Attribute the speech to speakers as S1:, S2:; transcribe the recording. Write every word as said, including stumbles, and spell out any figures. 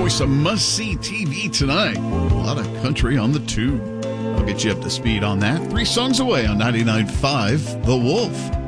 S1: enjoy some must-see T V tonight. A lot of country on the tube. I'll get you up to speed on that. Three songs away on ninety-nine point five The Wolf.